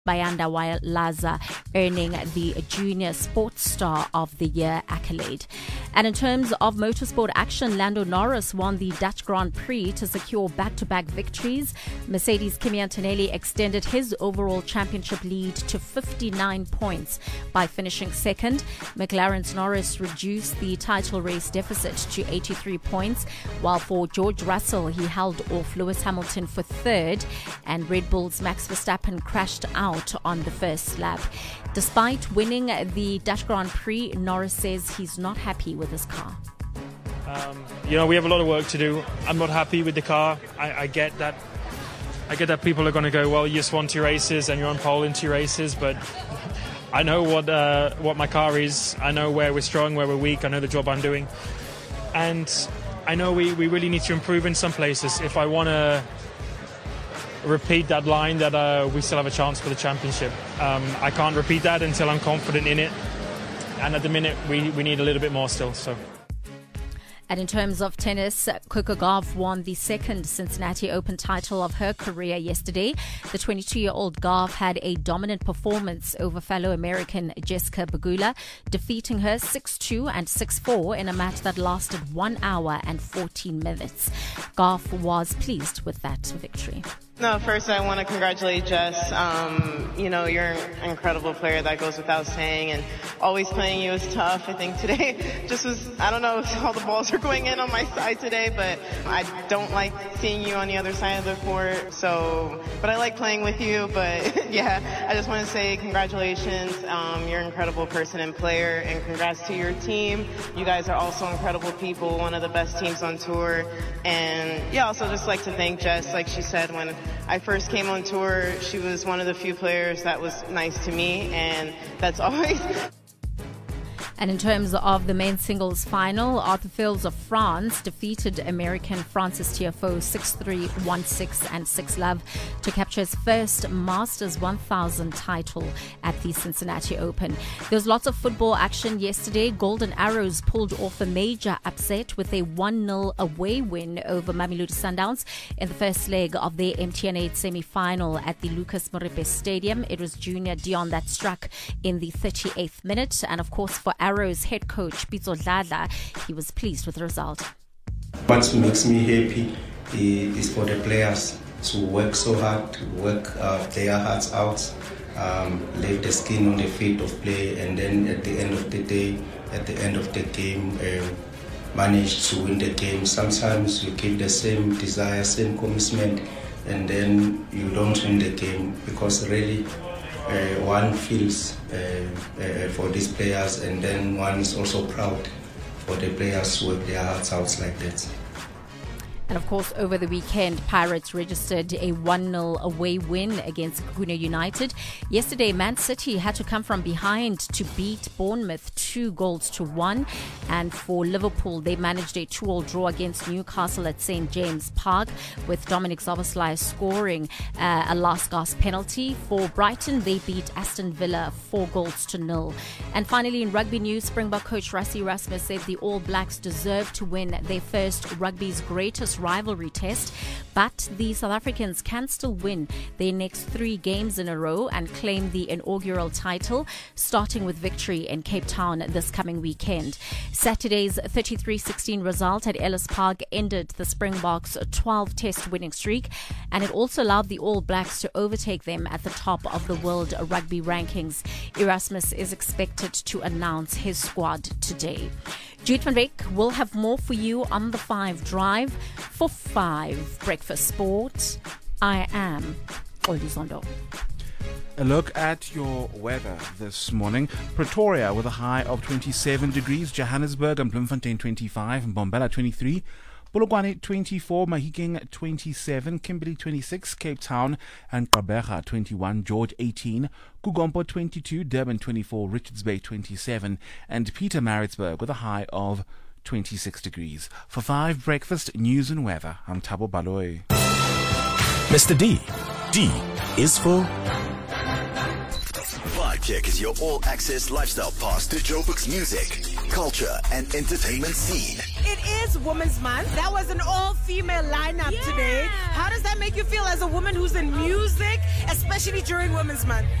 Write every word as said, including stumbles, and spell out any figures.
Bayanda Laza earning the Junior Sports Star of the Year accolade. And in terms of motorsport action, Lando Norris won the Dutch Grand Prix to secure back-to-back victories. Mercedes' Kimi Antonelli extended his overall championship lead to fifty-nine points by finishing second. McLaren's Norris reduced the title race deficit to eighty-three points, while for George Russell, he held off Lewis Hamilton for third, and Red Bull's Max Verstappen crashed out on the first lap. Despite winning the Dutch Grand Prix, Norris says he's not happy with his car. Um, you know, we have a lot of work to do. I'm not happy with the car. I, I get that. I get that people are going to go, well, you just won two races and you're on pole in two races, but I know what uh, what my car is. I know where we're strong, where we're weak. I know the job I'm doing. And I know we, we really need to improve in some places. If I want to repeat that line that uh, we still have a chance for the championship. Um, I can't repeat that until I'm confident in it. And at the minute, we, we need a little bit more still. So. And in terms of tennis, Coco Gauff won the second Cincinnati Open title of her career yesterday. The twenty-two-year-old Gauff had a dominant performance over fellow American Jessica Pegula, defeating her six two and six four in a match that lasted one hour and fourteen minutes. Gauff was pleased with that victory. No, first I want to congratulate Jess. Um, you know, you're an incredible player, that goes without saying, and always playing you is tough. I think today just was, I don't know if all the balls are going in on my side today, but I don't like seeing you on the other side of the court. So, but I like playing with you. But yeah, I just want to say congratulations. Um, you're an incredible person and player, and congrats to your team. You guys are also incredible people, one of the best teams on tour. And yeah, also just like to thank Jess, like she said, when I first came on tour, she was one of the few players that was nice to me, and that's always... And in terms of the men's singles final, Arthur Fils of France defeated American Francis Tiafoe six three, one six and six love to capture his first Masters one thousand title at the Cincinnati Open. There was lots of football action yesterday. Golden Arrows pulled off a major upset with a one nil away win over Mamelodi Sundowns in the first leg of their M T N eight semi-final at the Lucas Moripe Stadium. It was Junior Dion that struck in the thirty-eighth minute, and of course for Arrows head coach Pitso Dladla, he was pleased with the result. What makes me happy is for the players to work so hard, to work uh, their hearts out, um, leave the skin on the field of play, and then at the end of the day, at the end of the game, uh, manage to win the game. Sometimes you keep the same desire, same commitment, and then you don't win the game because really Uh, one feels uh, uh, for these players, and then one is also proud for the players who work their hearts out like that. And of course, over the weekend, Pirates registered a one nil away win against Kakuno United. Yesterday, Man City had to come from behind to beat Bournemouth two goals to one. And for Liverpool, they managed a two all draw against Newcastle at Saint James Park, with Dominic Szoboszlai scoring uh, a last-gasp penalty. For Brighton, they beat Aston Villa four goals to nil. And finally, in rugby news, Springbok coach Rassie Erasmus said the All Blacks deserve to win their first rugby's greatest rivalry test, but the South Africans can still win their next three games in a row and claim the inaugural title, starting with victory in Cape Town this coming weekend. Saturday's thirty-three sixteen result at Ellis Park ended the Springboks' twelve test winning streak, and it also allowed the All Blacks to overtake them at the top of the world rugby rankings. Erasmus is expected to announce his squad today. Jude van Beek will have more for you on the Five Drive. For Five Breakfast Sport, I am Oldie Zondo. A look at your weather this morning. Pretoria with a high of twenty-seven degrees, Johannesburg and Bloemfontein twenty-five, and Mbombela twenty-three, Polokwane twenty-four, Mahikeng twenty-seven, Kimberley twenty-six, Cape Town and Gqeberha twenty-one, George eighteen, Kugompo twenty-two, Durban twenty-four, Richards Bay twenty-seven, and Pietermaritzburg with a high of twenty-six degrees. For Five Breakfast News and Weather, I'm Thabo Baloyi. Mister D. D is for... Five Check is your all-access lifestyle pass to Joburg's music, culture, and entertainment scene. It is Women's Month. That was an all-female lineup Yeah. today. How does that make you feel as a woman who's in music, especially during Women's Month?